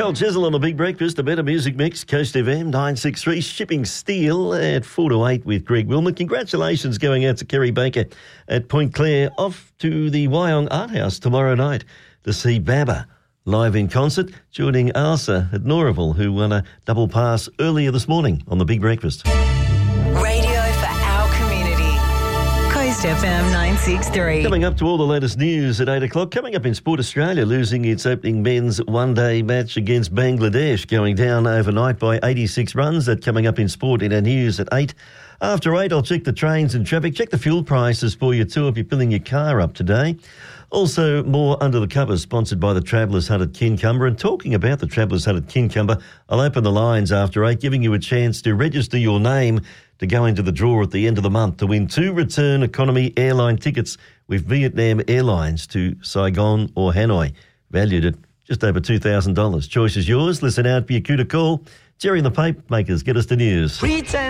Carl Chisel on the Big Breakfast, a better music mix, Coast FM 963, shipping steel at 4 to 8 with Greg Wilmot. Congratulations going out to Kerry Baker at Point Clare, off to the Wyong Art House tomorrow night to see Baba live in concert, joining Arsa at Noreville, who won a double pass earlier this morning on the Big Breakfast. Radio for our community. Coast FM 963. Coming up to all the latest news at 8 o'clock. Coming up in Sport Australia, losing its opening men's one-day match against Bangladesh, going down overnight by 86 runs. That coming up in Sport in our news at 8. After 8, I'll check the trains and traffic, check the fuel prices for you too if you're filling your car up today. Also, more Under the Covers, sponsored by the Travellers Hut at Kincumber. And talking about the Travellers Hut at Kincumber, I'll open the lines after 8, giving you a chance to register your name to go into the draw at the end of the month to win 2 return economy airline tickets with Vietnam Airlines to Saigon or Hanoi, valued at just over $2,000. Choice is yours. Listen out for your cue to call. Jerry and the Papemakers get us the news.